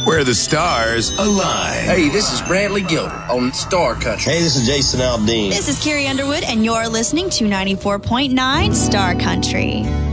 where the stars align. Hey, this is Brantley Gilbert on Star Country. Hey, this is Jason Aldean. This is Carrie Underwood, and you're listening to 94.9 Star Country.